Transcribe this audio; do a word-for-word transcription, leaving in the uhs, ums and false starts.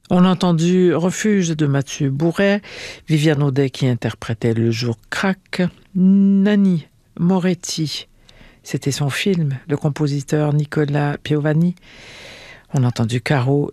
On a entendu Refuge de Mathieu Bourret, Viviane Audet qui interprétait Le jour craque, Nanni Moretti, c'était son film, le compositeur Nicolas Piovani. On a entendu Caro